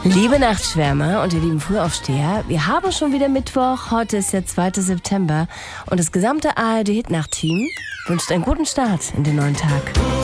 Liebe Nachtschwärmer und ihr lieben Frühaufsteher, wir haben schon wieder Mittwoch, heute ist der 2. September und das gesamte ARD-Hitnacht-Team wünscht einen guten Start in den neuen Tag.